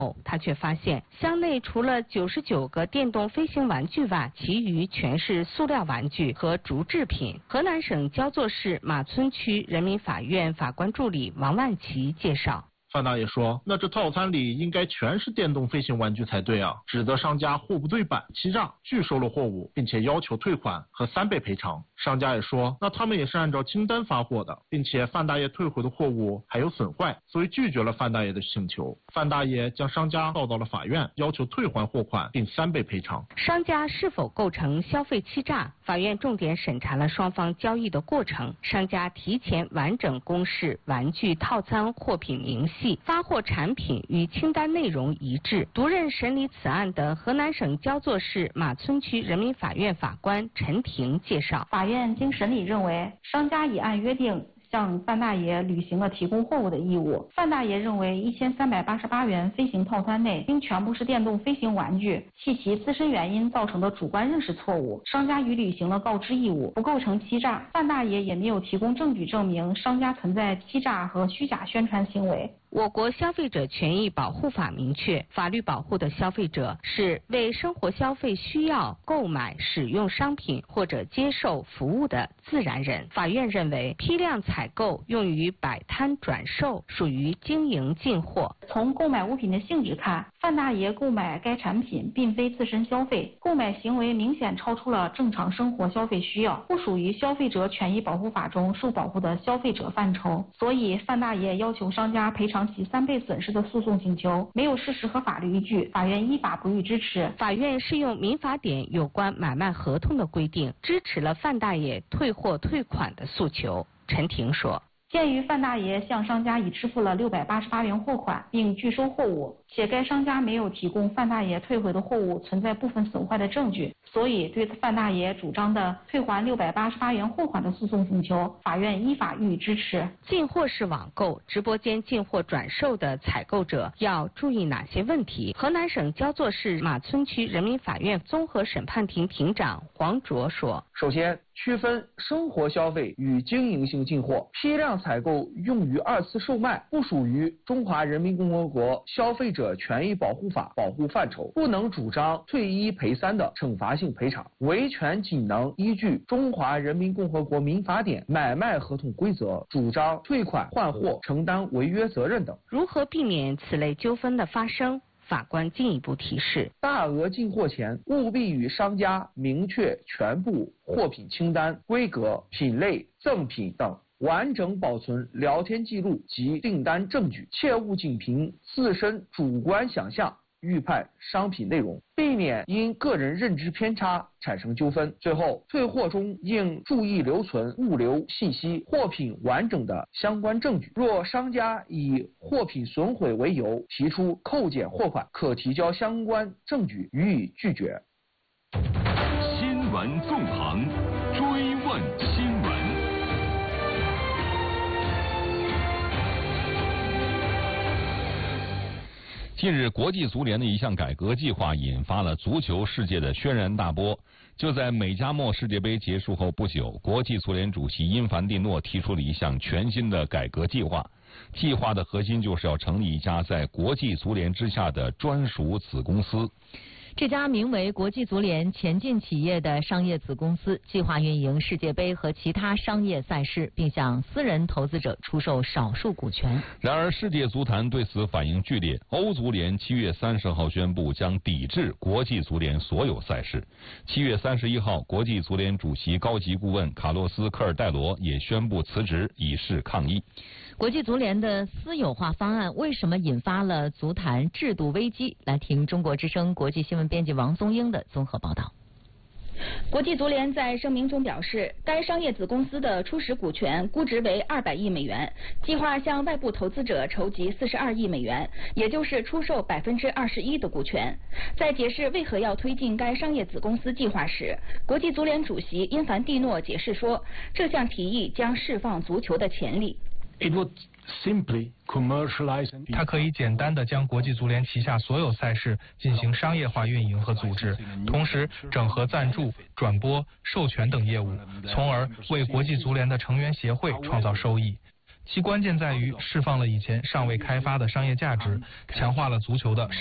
他却发现箱内除了99个电动飞行玩具外，其余全是塑料玩具和竹制品。河南省焦作市马村区人民法院法官助理王万奇介绍。 范大爷说，那这套餐里应该全是电动飞行玩具才对啊，指责商家货不对版、欺诈、拒收了货物，并且要求退款和3倍赔偿。商家也说，那他们也是按照清单发货的，并且范大爷退回的货物还有损坏，所以拒绝了范大爷的请求。范大爷将商家告到了法院，要求退还货款并3倍赔偿。 商家是否构成消费欺诈？法院重点审查了双方交易的过程，商家提前完整公示玩具套餐货品明细，发货产品与清单内容一致。独任审理此案的河南省焦作市马村区人民法院法官陈婷介绍， 法院经审理认为，商家已按约定向范大爷履行了提供货物的义务。范大爷认为1388元飞行套餐内应全部是电动飞行玩具，系其自身原因造成的主观认识错误，商家已履行了告知义务，不构成欺诈。范大爷也没有提供证据证明商家存在欺诈和虚假宣传行为。 我国消费者权益保护法明确，法律保护的消费者是为生活消费需要购买、使用商品或者接受服务的自然人。法院认为，批量采购用于摆摊转售属于经营进货。 从购买物品的性质看，范大爷购买该产品并非自身消费，购买行为明显超出了正常生活消费需要，不属于消费者权益保护法中受保护的消费者范畴。所以，范大爷要求商家赔偿其3倍损失的诉讼请求没有事实和法律依据，法院依法不予支持。 法院适用民法典有关买卖合同的规定，支持了范大爷退货退款的诉求。陈婷说， 鉴于范大爷向商家已支付了688元货款并拒收货物，且该商家没有提供范大爷退回的货物存在部分损坏的证据，所以对范大爷主张的退还688元货款的诉讼请求，法院依法予以支持。 进货式网购、直播间进货转售的采购者要注意哪些问题？河南省焦作市马村区人民法院综合审判庭庭长黄卓说， 首先，区分生活消费与经营性进货，批量采购用于2次售卖，不属于中华人民共和国消费者权益保护法保护范畴，不能主张退1赔3的惩罚性赔偿，维权仅能依据中华人民共和国民法典买卖合同规则主张退款换货，承担违约责任等。 如何避免此类纠纷的发生？法官进一步提示， 大额进货前务必与商家明确全部货品清单、规格、品类、赠品等，完整保存聊天记录及订单证据，切勿仅凭自身主观想象预判商品内容，避免因个人认知偏差产生纠纷。最后，退货中应注意留存物流信息、货品完整的相关证据。若商家以货品损毁为由提出扣减货款，可提交相关证据予以拒绝。 新闻纵横，追问新闻。近日，国际足联的一项改革计划引发了足球世界的轩然大波。就在美加墨世界杯结束后不久，国际足联主席因凡蒂诺提出了一项全新的改革计划。计划的核心就是要成立一家在国际足联之下的专属子公司。 这家名为国际足联前进企业的商业子公司，计划运营世界杯和其他商业赛事，并向私人投资者出售少数股权。 然而，世界足坛对此反应剧烈。欧足联7月30号宣布将抵制国际足联所有赛事。7月31号，国际足联主席高级顾问卡洛斯·科尔戴罗也宣布辞职，以示抗议。 国际足联的私有化方案为什么引发了足坛制度危机？来听中国之声国际新闻编辑王宗英的综合报道。 国际足联在声明中表示，该商业子公司的初始股权估值为200亿美元，计划向外部投资者筹集42亿美元，也就是出售21%的股权。在解释为何要推进该商业子公司计划时，国际足联主席因凡蒂诺解释说，这项提议将释放足球的潜力。 它可以简单地将国际足联旗下所有赛事进行商业化运营和组织，同时整合赞助、转播、授权等业务，从而为国际足联的成员协会创造收益。 其关键在于释放了以前尚未开发的商业价值，强化了足球的